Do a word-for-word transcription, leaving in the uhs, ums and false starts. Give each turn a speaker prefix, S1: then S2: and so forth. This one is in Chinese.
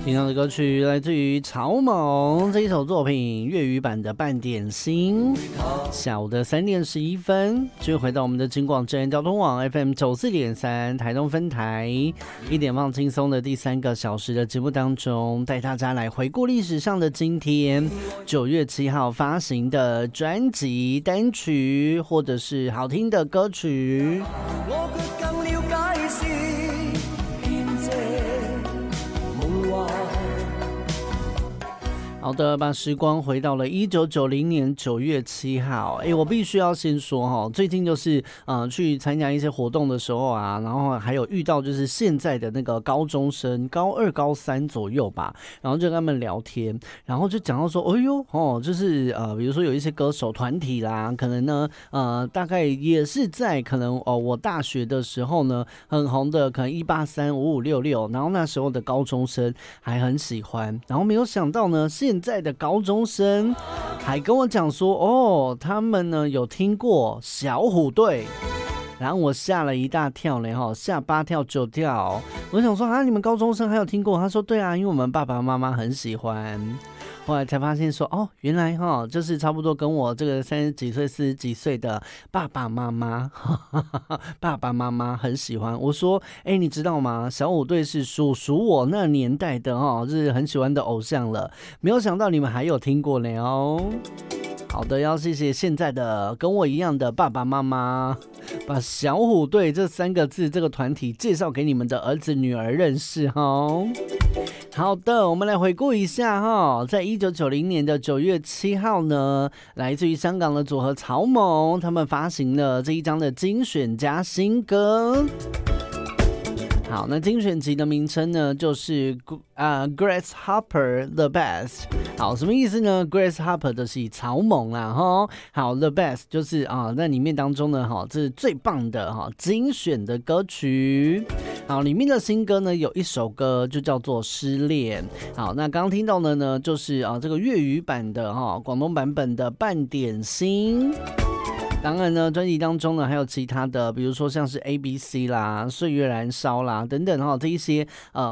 S1: 听到的歌曲来自于草蜢这一首作品粤语版的《半点心》。下午的三点十一分，就回到我们的金广真人交通网 F M 九四点三台东分台，一点放轻松的第三个小时的节目当中，带大家来回顾历史上的今天，九月七号发行的专辑单曲，或者是好听的歌曲。我更了解是偏借梦幻。好的，把时光回到了一九九零年九月七号。哎，我必须要先说哈，最近就是呃去参加一些活动的时候啊，然后还有遇到就是现在的那个高中生，高二、高三左右吧，然后就跟他们聊天，然后就讲到说，哎呦哦，就是呃，比如说有一些歌手团体啦，可能呢呃大概也是在可能哦我大学的时候呢很红的，可能一八三五五六六，然后那时候的高中生还很喜欢，然后没有想到呢现在的高中生还跟我讲说，哦，他们呢有听过小虎队，然后我吓了一大跳呢，哈，吓八跳九跳。我想说啊，你们高中生还有听过？他说对啊，因为我们爸爸妈妈很喜欢。后来才发现说，哦，原来哈，就是差不多跟我这个三十几岁、四十几岁的爸爸妈妈，爸爸妈妈很喜欢。我说，哎、欸，你知道吗？小虎队是属属我那年代的哈，就是很喜欢的偶像了。没有想到你们还有听过呢哦。好的，要谢谢现在的跟我一样的爸爸妈妈，把小虎队这三个字这个团体介绍给你们的儿子女儿认识哈。好的，我们来回顾一下哈，在一九九零年的九月七号呢，来自于香港的组合草蜢，他们发行了这一张的精选加新歌。好，那精选集的名称呢，就是呃 Grace Hopper The Best。好，什么意思呢 ？Grace Hopper 就是草蜢啦，哈。好 ，The Best 就是啊，那里面当中呢，哈，这是最棒的哈精选的歌曲。好，里面的新歌呢，有一首歌就叫做《失恋》。好，那刚刚听到的呢，就是啊这个粤语版的哈，广东版本的《半点心》。当然呢，专辑当中呢还有其他的，比如说像是 A B C 啦、岁月燃烧啦等等哈，这一些呃。